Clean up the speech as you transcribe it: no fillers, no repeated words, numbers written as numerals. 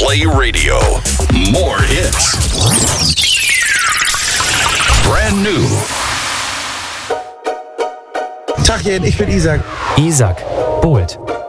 Play Radio. More hits. Brand new. Tachchen, ich bin Isaac. Isaac, Bold.